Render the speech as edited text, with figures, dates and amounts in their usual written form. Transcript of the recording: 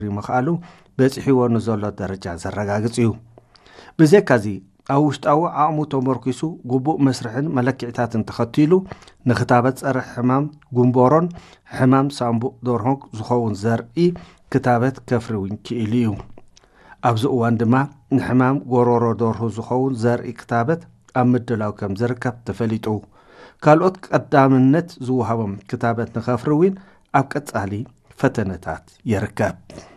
ምኽኣሉ በጽሒዎ ንዘሎ ደረጃ ዘረጋግጽ እዩ ብዘካዚ ኣብ ውሽጣዊ ዓቕሙ ተመርኪሱ ግቡእ መስርሕን መለክዕታትን ተኸቲሉ ንክታበት ጸረ ሕማም ጉንቦሮን ሕማም ሳምቡቕ ደርሆ ዝኸውን ዘርኢ ክታበት ከፍርውን ክኢሉ እዩ ኣብዚ እዋን ድማ ንሕማም ጎሮሮ ደርሆ ዝኸውን ዘርኢ ክታበት ኣብ ምድላው ከም ዝርከብ ተፈሊጡ ካልኦት ቀዳምነት ዝወሃቦም ክታበት ንኸፍርውን ኣብ ቀጻሊ ፈተነታት ይርከብ